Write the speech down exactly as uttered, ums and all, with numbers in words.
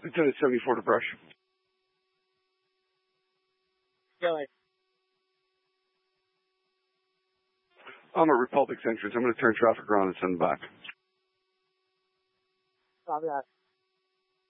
Lieutenant seventy-four to brush. Really? I'm at Republic's entrance. I'm going to turn traffic around and send them back. Copy that.